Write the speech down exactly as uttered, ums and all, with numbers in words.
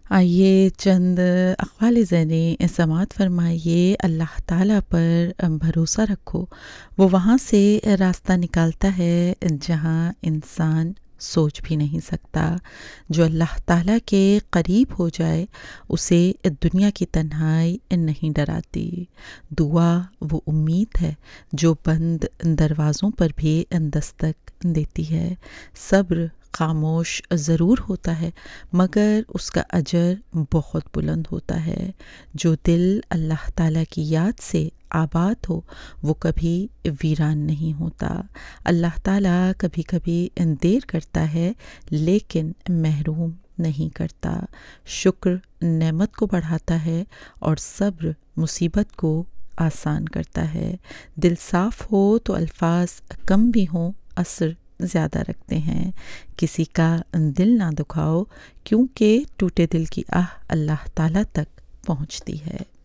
آئیے چند اقوال ذہنی سماعت فرمائیے۔ اللہ تعالیٰ پر بھروسہ رکھو، وہ وہاں سے راستہ نکالتا ہے جہاں انسان سوچ بھی نہیں سکتا۔ جو اللہ تعالیٰ کے قریب ہو جائے اسے دنیا کی تنہائی نہیں ڈراتی۔ دعا وہ امید ہے جو بند دروازوں پر بھی دستک دیتی ہے۔ صبر خاموش ضرور ہوتا ہے مگر اس کا اجر بہت بلند ہوتا ہے۔ جو دل اللہ تعالیٰ کی یاد سے آباد ہو وہ کبھی ویران نہیں ہوتا۔ اللہ تعالیٰ کبھی کبھی دیر کرتا ہے لیکن محروم نہیں کرتا۔ شکر نعمت کو بڑھاتا ہے اور صبر مصیبت کو آسان کرتا ہے۔ دل صاف ہو تو الفاظ کم بھی ہوں اثر زیادہ رکھتے ہیں۔ کسی کا دل نہ دکھاؤ کیونکہ ٹوٹے دل کی آہ اللہ تعالیٰ تک پہنچتی ہے۔